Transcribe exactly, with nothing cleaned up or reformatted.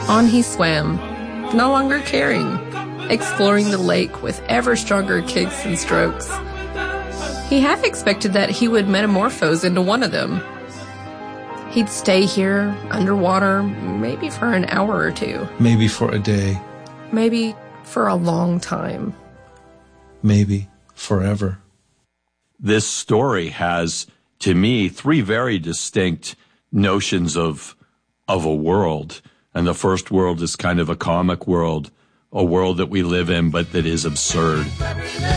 On he swam, no longer caring, exploring the lake with ever stronger kicks and strokes. He half expected that he would metamorphose into one of them. He'd stay here, underwater, maybe for an hour or two. Maybe for a day. Maybe for a long time. Maybe forever. This story has, to me, three very distinct notions of of a world. And the first world is kind of a comic world, a world that we live in, but that is absurd.